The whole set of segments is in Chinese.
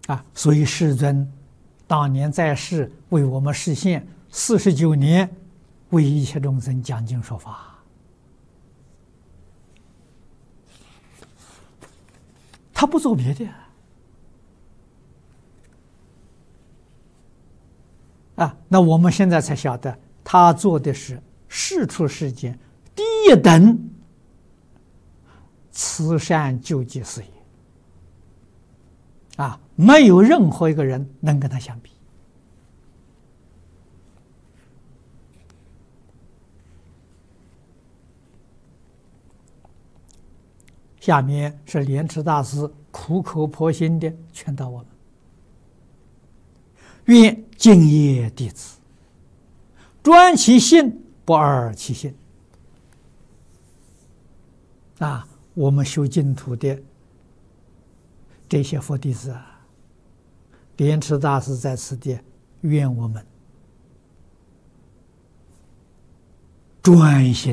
所以世尊当年在世为我们示现49年，为一切众生讲经说法。他不做别的那我们现在才晓得，他做的是世出世间第一等慈善救济事业没有任何一个人能跟他相比。下面是莲池大师苦口婆心的劝导我们：愿敬业弟子，专其心，不二其心。我们修净土的这些佛弟子莲池大师在此地愿我们专心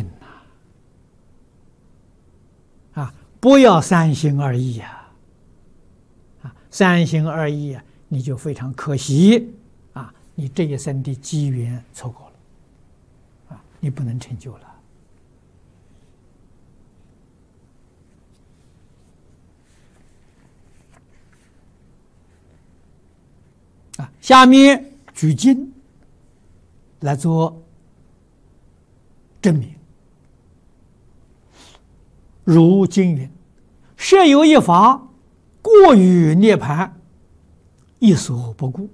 不要三心二意三心二意你就非常可惜你这一生的机缘错过了你不能成就了。下面举经来做证明。如经云：“设有一法，过于涅槃，亦所不顾。”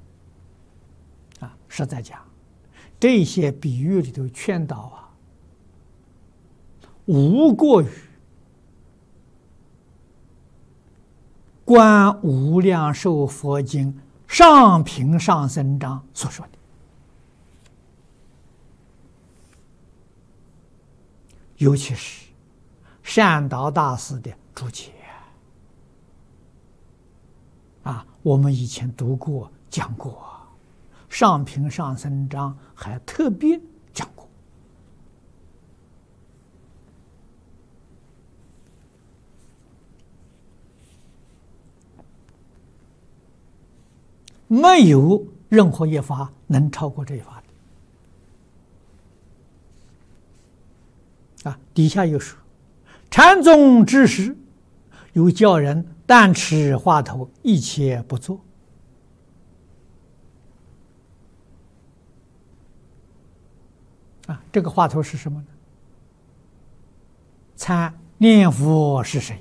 实在讲，这些比喻里头劝导无过于观无量寿佛经上品上生章所说的。尤其是善导大师的注解我们以前读过讲过，上品上生章还特别讲过。没有任何一法能超过这一法的底下又说：“禅宗之时，有教人但持话头，一切不做。”这个话头是什么呢？参念佛是谁？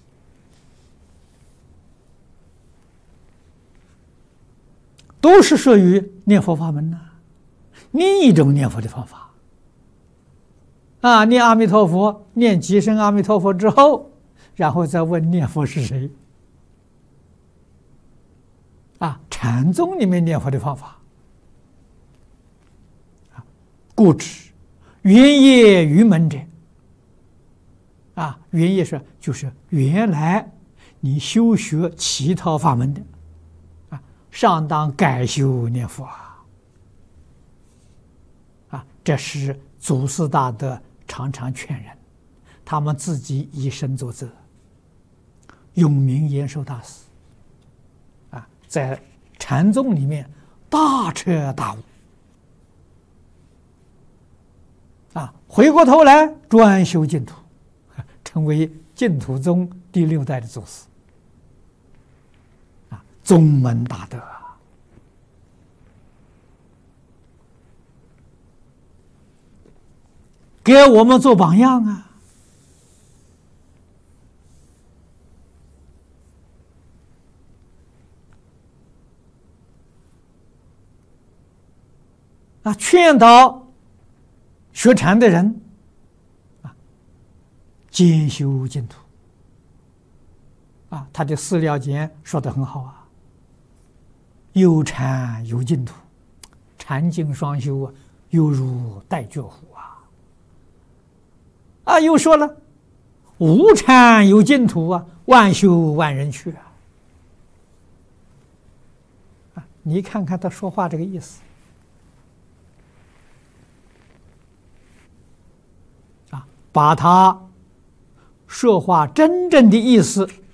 都是属于念佛法门另一种念佛的方法念阿弥陀佛，念几声阿弥陀佛之后，然后再问念佛是谁禅宗里面念佛的方法故知原业于门者原业就是原来你修学其他法门的上当改修念佛这是祖师大德常常劝人，他们自己以身作则。永明延寿大师在禅宗里面大彻大悟回过头来专修净土，成为净土宗第6代的祖师宗门大德给我们做榜样劝导学禅的人兼修净土他的四料简说得很好有禅有净土，禅净双修犹如带脚虎又说了无禅有净土万修万人去你看看他说话这个意思把他说话真正的意思